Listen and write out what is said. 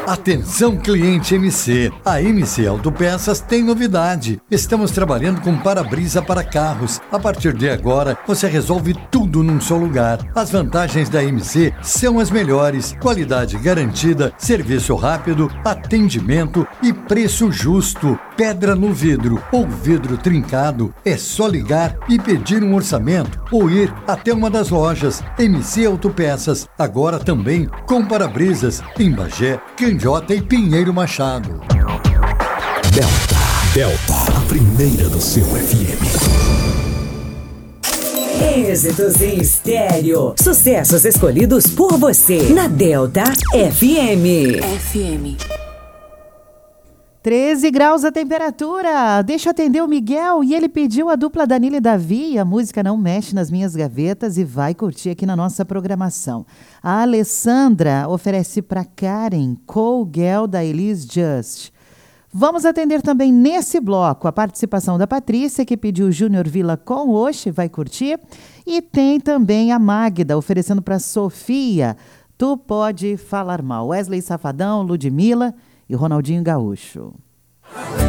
Atenção cliente MC, a MC Autopeças tem novidade. Estamos trabalhando com para-brisa para carros. A partir de agora, você resolve tudo num só lugar. As vantagens da MC são as melhores: qualidade garantida, serviço rápido, atendimento e preço justo. Pedra no vidro ou vidro trincado, é só ligar e pedir um orçamento ou ir até uma das lojas. MC Autopeças, agora também com para-brisas em Bagé, Candiota e Pinheiro Machado. Delta, a primeira do seu FM. Êxitos em estéreo. Sucessos escolhidos por você na Delta FM. 13 graus a temperatura. Deixa eu atender o Miguel e ele pediu a dupla Danilo e Davi. A música Não Mexe nas Minhas Gavetas e vai curtir aqui na nossa programação. A Alessandra oferece para Karen Call Girl da Elise Just. Vamos atender também nesse bloco a participação da Patrícia, que pediu Júnior Villa com Oxe, vai curtir. E tem também a Magda oferecendo para Sofia Tu Pode Falar Mal. Wesley Safadão, Ludmilla e Ronaldinho Gaúcho.